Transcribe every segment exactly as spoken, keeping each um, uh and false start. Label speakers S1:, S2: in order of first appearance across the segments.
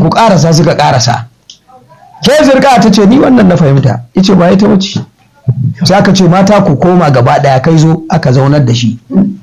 S1: ku karasa suka karasa. Ke zirka ta ce ni wannan na fahimta, yace ba ita wuce. Sai aka ce mata ku koma gaba daya, kai zo aka zaunar da shi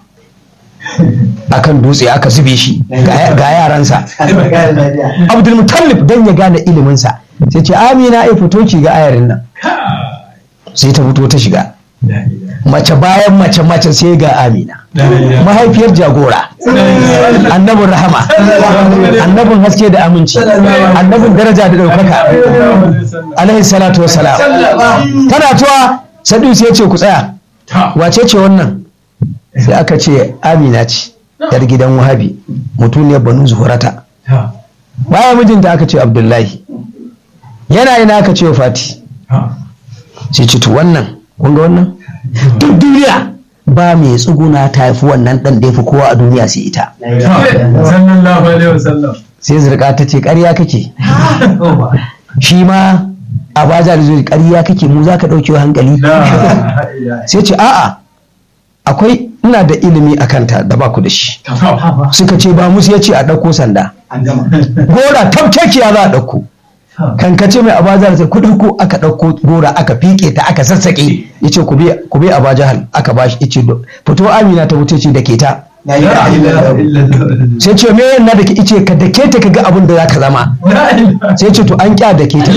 S1: akan dutse aka zube shi ga yaransa. Abdul Muttalib dan ya gane iliminsa sai ce Amina ai fito ki ga ayarin nan. Sai ta fito ta shiga, mace bayan mace mace sai ga Amina, mahaifiyar jagora, annabin rahama, annabin haske da aminci, annabin daraja da ɗaukaka alaihi salatu wassalam. Tana tuwa Sadu sai ce ku tsaya, wace ce wannan? Sai aka ce Amina ce, yar gidan Wahabi, mutuniyar Banu Zuhurata. Bayan mijinta aka ce Abdullahi, yana ina aka ce Fati. Sai ce to wannan, kun ga wannan? Duk duniya ba mai tsuguna ta haifi wannan dan da ya fi kowa a duniya sai ita. Sai zirka ta ce ƙarya kake. Shi ma a baza da zai ƙarya kake, mu za ka ɗauke wa hankali. Sai ce a'a akwai ina da ilimi a kanta da ba ku da shi. Suka ce ba musu, ya ce a ɗauko sanda. Gora tabkekiya za a ɗauko. Kankace mai abajahal sai ku ɗauko, aka ɗauko gora aka fiƙe ta aka sassaƙe. Ya ce ku bi abajahal, aka bashi. Ya ce fito Amina ta wuce ce da ke ta. Sai ce me yana da ke, ice ka da ke ta ka ga abin da za ka zama. Sai ce to an kya da ke ta.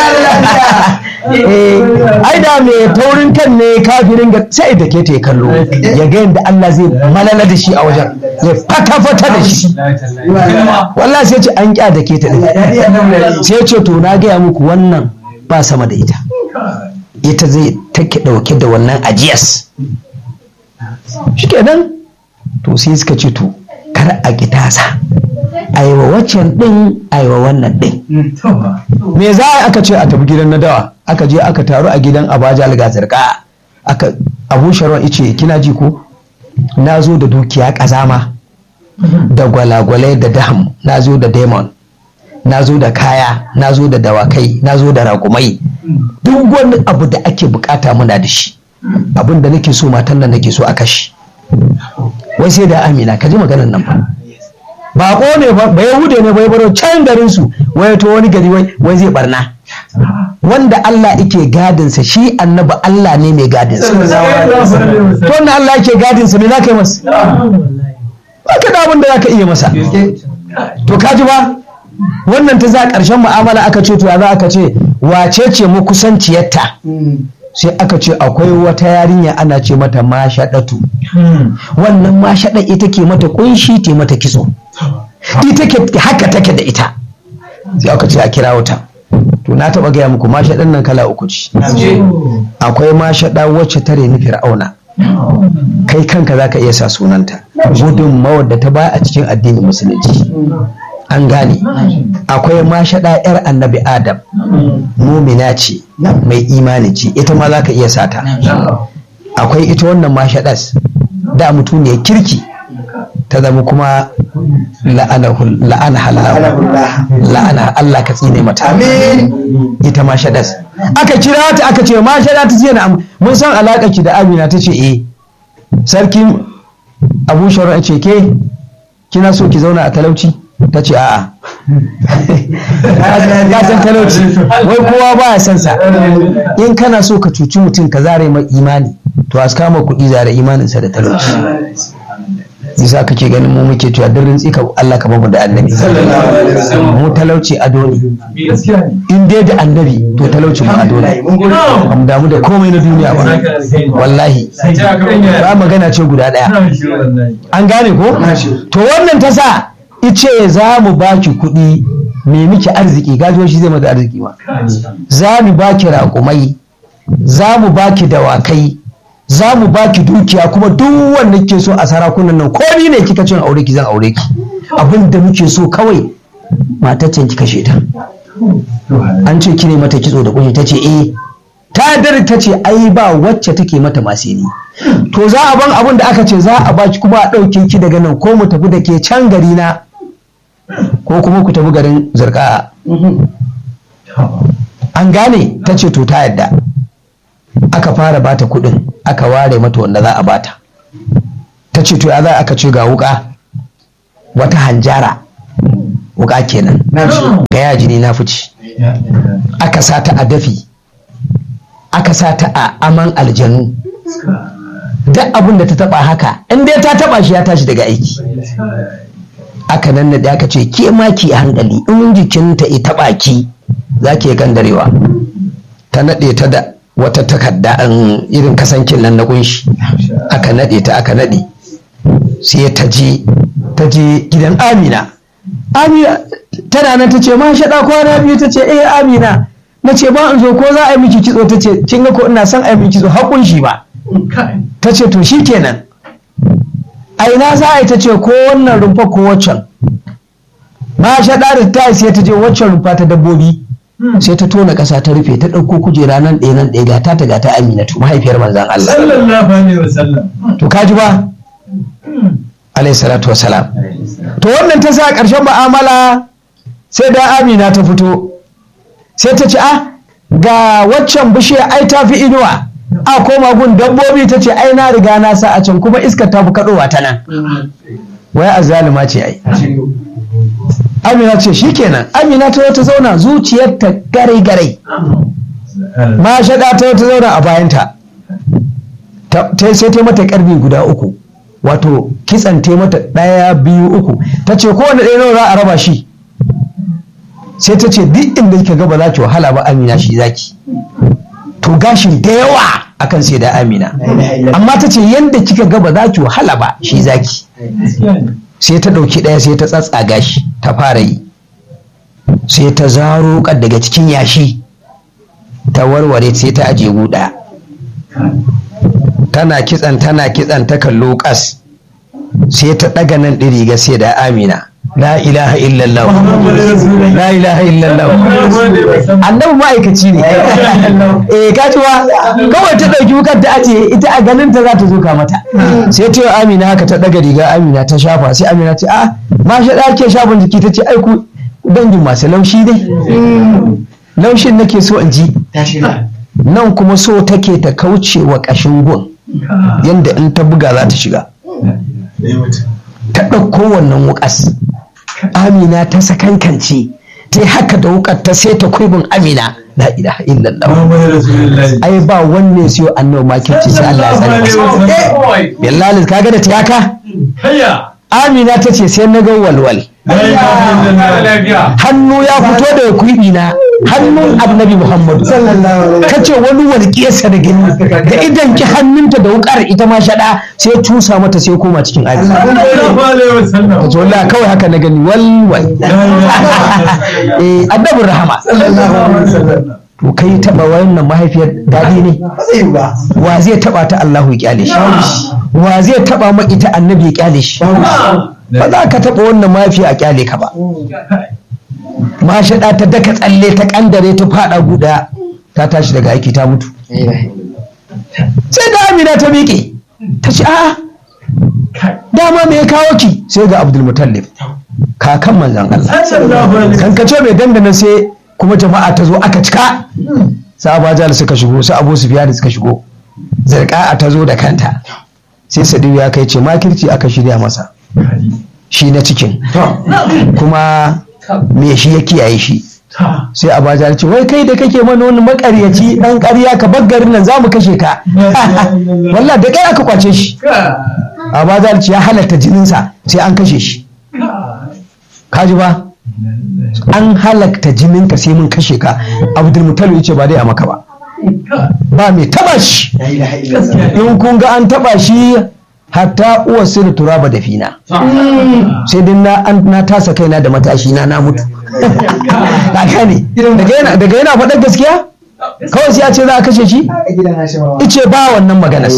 S1: Ai da mai taurin kan ne kafirin ga sai da ke ta ya kallo ya ga yadda Allah zai malala da shi a wajen, ya fata fata da shi. Wallahi sai ce an kya da ke ta. Sai ce to na gaya muku wannan ba sama da ita, ita zai take dauke da wannan ajiyas. Shikenan to sai suka ce to kar a kitasa, aiwa waccan din aiwa wannan din. Me za a aka ce a tafi gidan nadawa, aka je aka taru a gidan Abajahal ga zirka. Aka Abu Sharwa ice kina ji ko, na zo da dukiya kazama da gwalagwalai da daham, na zo da diamond, na zo da kaya, na zo da dawakai, na zo da raƙumai, duk wani abu da ake bukata muna da shi. Abin da nake so matan nan nake so a kashi. Wai sai da Amina, ka ji maganar nan ba. Bako ne ba Yahude ne bai baro can garin su, wai to wani gari wai zai barna. Wanda Allah yake gadinsa, shi annabi Allah ne mai gadinsa. To wanda Allah yake gadinsa me za ka yi masa? Ba ka da abin da za ka iya masa. To ka ji ba? Wannan ta za ƙarshen mu'amala aka ce to ya za aka ce wace ce mu kusanciyarta? Sai aka ce akwai wata yarinya ana ce mata mashaɗatu. Wannan mashaɗa ita ke mata kunshi ta mata kitso, ita ke haka take da ita. Sai aka ce a kira wata. To na taɓa gaya muku mashaɗan nan kala uku ce. Akwai mashaɗa wacce tare ni Fir'auna, kai kanka za ka iya sa sunanta, gudunmawar da ta baya a cikin addinin musulunci. An gane. Akwai mashaɗa 'yar annabi Adam, mumina ce mai imani ce, ita ma za ka iya sata. Akwai ita wannan mashaɗas da mutum ne kirki, ta zama kuma la'ana la'ana Allah ka tsine mata. Ita mashaɗas aka kira ta aka ce mashaɗa ta ce na mun san alaƙa ki da Amina, ta ce eh. Sarkin Abu Sharwa ce ke kina so ki zauna a talauci? Ta ce a'a. Ka san talauci wai kowa ba ya san sa. In kana so ka cuci mutum ka zare mai imani, to a kama kuɗi zare imaninsa da talauci. Bisa kake ganin mu muke cewa duk rintsi ka Allah ka bamu da annabi. Mu talauci ado ne. In dai da annabi to talauci mu ado ne. Mu damu da komai na duniya ba. Wallahi. Ba magana ce guda ɗaya. An gane ko? To wannan ta sa ice za mu baki kuɗi me miki arziki, gajo shi zai maka arziki ma. Za mu baki raƙumai, za mu baki dawakai, za mu baki dukiya, kuma duk wanda ke so a sarakunan nan ko ni ne kika cin aure ki zan aure ki. Abin da muke so kawai mataccen ki kashe ta. An ce ki ne mata kitso da kunshi, ta ce eh. Ta dare ta ce ai ba wacce take mata masini. To za a ban abin da aka ce za a baki, kuma a ɗauke ki daga nan ko mu tafi da ke can gari na, ko kuma ku tafi garin Zirka. An gane. Ta ce to ta yadda. Aka fara bata kuɗin, aka ware mata wanda za a bata. Ta ce to ya za, aka ce ga wuka, wata hanjara, wuka kenan. tsaya jini na fice. Aka sa ta a dafi, aka sa ta a aman aljanu, duk abin da ta taba haka in dai ta taba shi ya tashi daga aiki. Aka nan da aka ce ke ma ki hankali, in jikinta ya taba ki za ki gandarewa. Ta naɗe ta da wata takarda irin kasankin nan na kunshi, aka naɗe ta aka naɗe, sai ta je ta je gidan Amina. Amina tana nan ta ce ma shaɗa kwana biyu, ta ce eh Amina na ce ba in zo ko za a yi miki kitso, ta ce kin ga ko ina son a yi miki kitso haƙun shi ba. Ta ce to shikenan a ina za a yi, ta ce ko wannan rumfa ko waccan. Ma shaɗa da ta sai ta je waccan rumfa ta dabbobi, sai ta tona ƙasa ta rufe, ta ɗauko kujera nan ɗaya nan ɗaya gata ta gata Aminatu mahaifiyar manzan Allah
S2: sallallahu alaihi wasallam.
S1: To kaji ba alaihi salatu wasalam. To wannan ta sa ƙarshen mu'amala sai da Amina ta fito, sai ta ce a ga waccan bishiya ai ta fi inuwa, a koma gun dabbobi, ta ce ai na riga na sa a can kuma iskar ta fi kaɗowa ta nan. Wai azzalima ce ai. Amina ce shikenan. Amina ta ta zauna zuciyarta garai garai, ma shaɗa ta ta zauna a bayanta, ta sai ta mata karbi guda uku, wato kitsan ta mata ɗaya biyu uku, ta ce kowane ɗaya nawa za a raba shi, sai ta ce duk inda kika ga ba za ki wahala ba Amina shi zaki. To gashin da yawa akan sai da Amina, amma ta ce yadda kika ga ba za ki wahala ba shi zaki. Sai ta ɗauki ɗaya sai ta tsatsa gashi ta fara yi, sai ta zaro daga cikin yashi ta warware sai ta aje guda, tana kitsan tana kitsan ta kallo kas, sai ta ɗaga nan ɗin riga sai da Amina. La ilaha illallah, la ilaha illallah. Annabi ma'aikaci ne. Eh kaciwa kawai ta ɗauki wukar ta ajiye, ita a ganin ta za ta zo ka mata. Sai ta yi Amina haka ta ɗaga riga Amina ta shafa, sai Amina ce a ma shi ɗa ke shafin jiki, ta ce ai ku dangin masu laushi dai. Laushin nake so in ji. Nan kuma so take ta kauce wa ƙashin gun, yanda in ta buga za ta shiga. Ta ɗauko wannan wukas. Amina ta sakankance, ta yi haka da wukar ta sai ta kuibin Amina. La ilaha illallah. Ai ba wanne siyo annabi makirci sai Allah ya tsare masa. Billahi kaga da tiyaka? Amina ta ce sai na ga walwal. Hannu ya fito da kuibi na, hannun Annabi Muhammadu. Ta ce wani walƙiyarsa da gani, da idan ki hannunta da wukar ita ma shaɗa sai tusa mata sai koma cikin aji. Ta ce wallahi kawai haka na gani walwal. Annabin rahama. To kai taba wannan mahaifiyar daɗi ne? Wa zai taba ta Allahu ya kyale shi? Wa zai taba ma ita Annabi ya kyale shi? Ba za ka taba wannan mahaifiya a kyale ka ba. Ma shaɗa ta daka tsalle ta kandare ta fada guda, ta tashi daga aiki ta mutu. Sai da Amina ta miƙe ta ce a'a dama me ya kawo ki? Sai ga Abdul Mutallib kakan manzon Allah. Kankace mai dandana sai kuma jama'a ta zo aka cika, sa Abu Jahl suka shigo, sa Abu Sufyan suka shigo, Zarqa ta zo da kanta, sai Sadiq ya kai ce makirci aka shirya masa shi na cikin, kuma me shi ya kiyaye shi. Sai Abu Jahl ce wai kai da kake mana wani makaryaci dan ƙarya ka bar garin nan zamu kashe ka. Wallahi da kai aka kwace shi. Abu Jahl ce ya halatta jininsa sai an kashe shi. Kaji ba? An halakta jininka sai mun kashe ka. Abdul Muttalib ya ce ba dai a maka ba, ba mai taba shi. In kun ga an taba shi hatta uwar sirri turaba da fina, sai dai na na tasa kaina da matashi na na mutu. Ka gane daga yana faɗar gaskiya kawai sai a ce za a kashe shi, ice ba wannan maganar.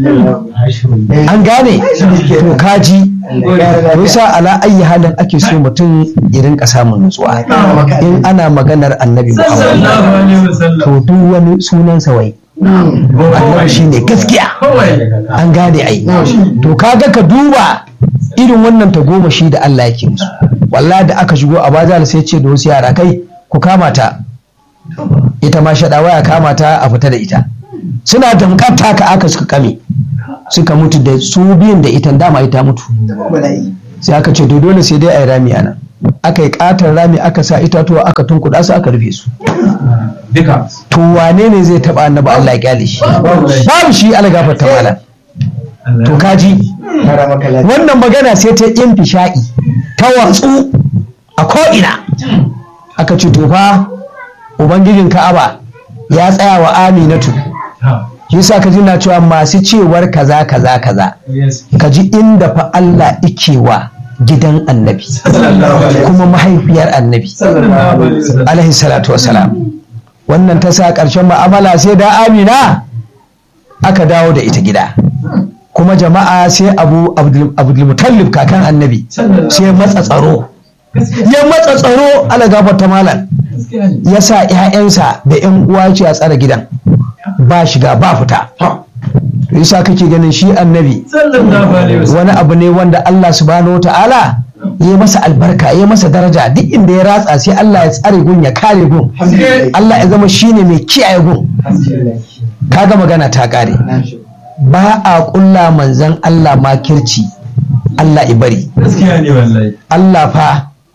S1: An gane to kaji rusa ala ayi halin ake so mutum ya rinka samun nutsuwa in ana maganar Annabi Muhammad. To duk wani sunan sawai annabi shine gaskiya. An gane ai. To kaga ka duba irin wannan ta goma shi da Allah yake musu. Wallahi da aka shigo a bazal sai ce da wasu yara kai ku kama ta, ita ma shaɗa waya kama ta a fita da ita. Suna damƙata ka aka suka kame suka mutu da su biyun da ita, dama ita mutu. Sai aka ce to dole sai dai a yi rami a nan. aka yi katon rami aka sa itatuwa aka tunkuɗa su aka rufe su
S2: duka.
S1: to wane ne zai taba annabi Allah ya kyale shi babu shi ala gafarta malam to kaji wannan magana sai ta infisha'i ta watsu a ko'ina aka ce to fa ubangijin Ka'aba ya tsaya wa Aminatu shi yasa ka ji na cewa masu cewar kaza kaza kaza ka ji inda fa Allah yake wa gidan annabi kuma mahaifiyar annabi alaihi salatu wassalam. Wannan ta sa ƙarshen ma'amala sai da Amina aka dawo da ita gida kuma jama'a sai abu abdulmutallib kakan annabi sai matsa tsaro ya matsa tsaro ala gafarta malam ya sa 'ya'yansa da 'yan uwa ce a tsare gidan ba shiga ba fita. to yasa kake ganin shi annabi wani abu ne wanda Allah subhanahu ta'ala ya masa albarka ya masa daraja duk inda ya ratsa sai Allah ya tsare gun ya kare gun Allah ya zama shine mai kiyaye gun. Kaga magana ta kare ba a kulla manzan Allah makirci Allah ibari Allah fa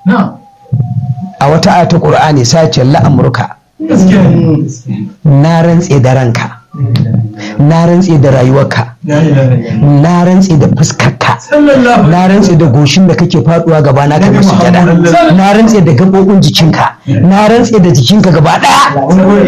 S1: a wata ayata Qur'ani sai ce la'amruka na rantse da ranka na rantse da rayuwarka na rantse da fuskarka na rantse da goshin da kake faduwa gaba na kai musu jada na rantse da gabobin jikinka na rantse da jikinka gaba daya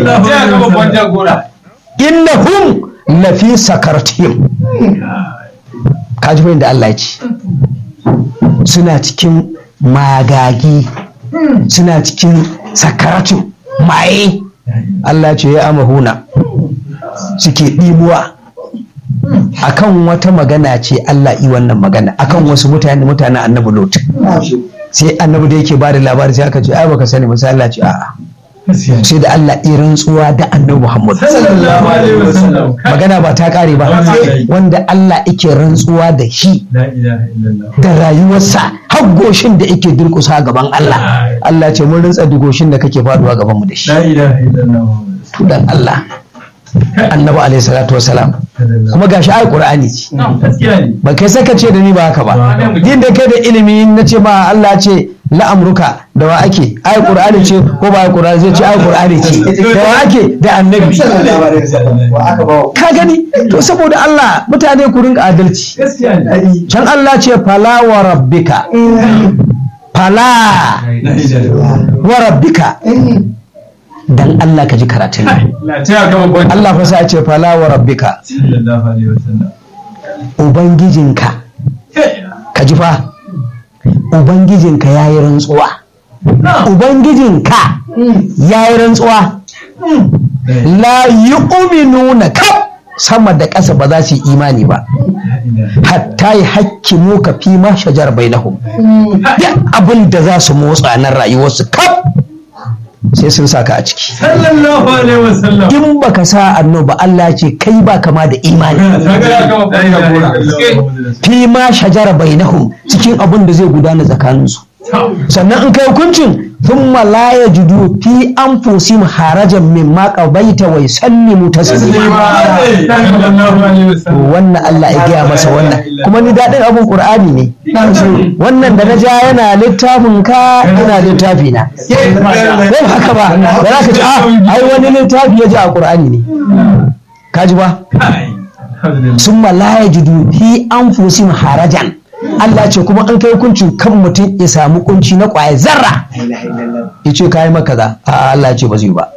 S1: innahum lafi sakartihim kaji bayin da Allah ya ce suna cikin magagi suna cikin sakaratu maye Allah ce ya amahuna suke ɗimuwa akan wata magana ce Allah yi wannan magana akan wasu mutane mutane annabi Lot sai annabi da yake bada labari sai aka ce ai baka sani ba sai Allah ce a'a sai da Allah yi rantsuwa da annabi Muhammad sallallahu alaihi wasallam magana ba ta kare ba wanda Allah yake rantsuwa da shi da rayuwarsa har goshin da yake durkusa gaban Allah Allah ce mun rantsa da goshin da kake faduwa gaban mu da shi la ilaha illallah to dan Allah annabi alaihi salatu wasalam kuma gashi ai qur'ani ce ba kai saka ce da ni ba haka ba din da kai da ilimi na ce ma Allah ce la'amruka da wa ake ai qur'ani ce ko ba ai qur'ani zai ce ai qur'ani ce da wa ake da annabi ka gani to saboda Allah mutane ku rinka adalci can Allah ce fala wa rabbika fala wa rabbika dan Allah ka ji karatun Allah fa sai ce fala wa rabbika ubangijinka ka ji fa ubangijinka yayi rantsuwa ubangijinka yayi rantsuwa la yu'minuna ka sama da ƙasa ba za su yi imani ba hatta yi hakkimu ka fi ma shajar bainahum duk abin da za su motsa na rayuwarsu kaf sai sun saka a ciki sallallahu alaihi wasallam in baka sa annoba Allah ce kai ba kama da imani fi ma shajara bainahum cikin abin da zai gudana tsakaninsu sannan in kai hukuncin thumma la yajidu fi anfusihim harajan mimma qabaita wa yusallimu taslima wannan Allah ya gaya masa wannan kuma ni dadin abun Qur'ani ne wannan da na ja yana littafin ka ina littafi na ko haka ba ba za ka ci ai wani littafi ya ji a Qur'ani ne kaji ba summa la yajidu fi anfusihim harajan Allah ce kuma an kai hukuncin kan mutum ya samu kunci na kwaye zarra ya ce kayi maka za a Allah ce ba zai ba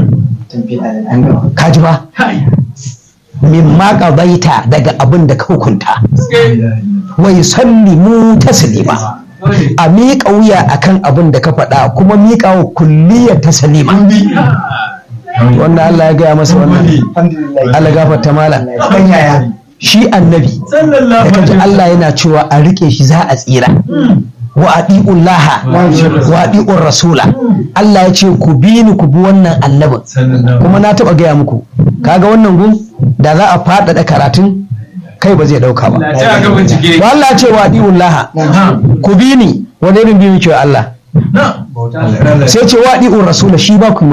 S1: kaji ba min ma qadaita daga abin da ka hukunta wai sallimu taslima a miƙa wuya akan abin da ka faɗa kuma miƙa wa kulliyar taslima wannan Allah ya gaya masa wannan Allah gafarta mala shi annabi da kaji Allah yana cewa a rike shi za a tsira wa adi'un laha wa adi'un rasula Allah ya ce ku bi ni ku bi wannan annabin kuma na taba gaya muku kaga wannan gun da za a faɗaɗa karatun kai ba zai ɗauka ba to Allah ya ce wa adi'un laha ku bi ni wani irin bi muke Allah sai ce wa adi'un rasula shi ba ku mas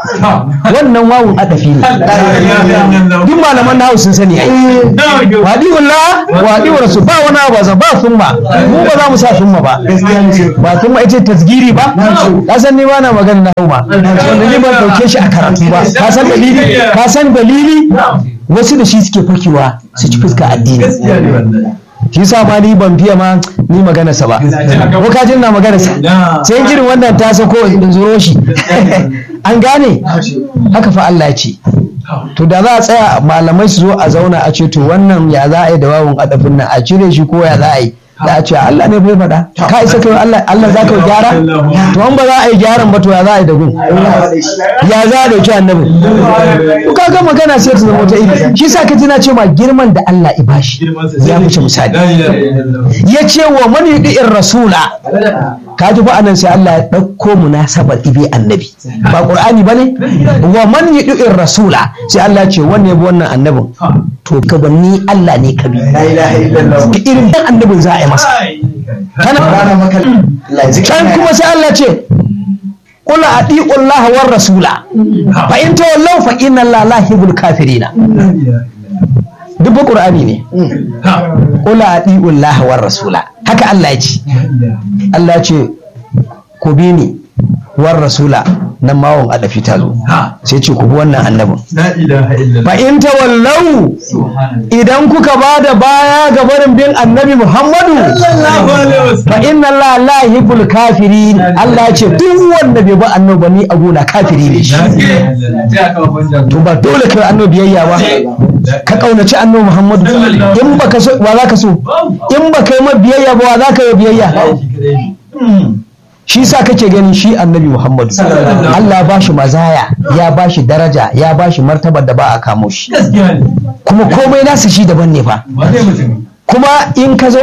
S1: wannan wawun adafi ne duk malaman nahu sun sani ai wadiullah wadiur rasul ba wani abu ba summa mu ba za mu sa summa ba ba summa ita tasgiri ba ka san ni ba na magana nahu ma wanda ni ban dauke shi a karatu ba ka san dalili ka san dalili wasu da shi suke fakewa su ci fuska addini shi sa ma ni ban fiye ma ni magana sa ba ko ka jin na magana sa sai irin wannan ta sako in zuro shi an gane haka fa Allah ya ce to da za a tsaya malamai su zo a zauna a ce to wannan ya za a yi da wawun adafin nan a cire shi ko ya za a yi da a ce Allah ne bai faɗa ka isa kai Allah Allah za ka gyara to an ba za a yi gyaran ba to ya za a yi da gun ya za a dauki annabi to kaga magana sai ta zama ta iri shi sa ka ji na ce ma girman da Allah ya bashi ya wuce misali ya ce wa man yudi'ir rasula ka ji fa anan sai Allah ya dauko munasabar ibi annabi ba qur'ani bane wa man yudi'ir rasula sai Allah ya ce wanne ya bi wannan annabin to ka banni Allah ne ka bi la ilaha illallah irin dan annabin za a yi masa kana kan kuma sai Allah ce qul ati'u Allah war rasula fa in tawallaw fa inna Allah la yuhibbul kafirina duk qur'ani ne qul ati'u Allah war rasula haka Allah ya ce Allah ya ce ku bi ni war rasula nan mawon adafi ta zo sai ce ku bi wannan annabin fa in tawallau idan kuka bada baya ga barin bin annabi Muhammadu fa inna Allah la yuhibbul kafirin Allah ce duk wanda bai bi annabi ni a gona kafiri ne shi to ba dole kai annabi biyayya ba ka kaunaci annabi Muhammadu in baka so wa zaka so in baka yi ma biyayya ba wa zaka yi biyayya shi sa kake ganin shi annabi Muhammadu Allah ba shi mazaya ya ba shi daraja ya ba shi martabar da ba a kamo shi kuma komai nasa shi daban ne fa kuma in ka zo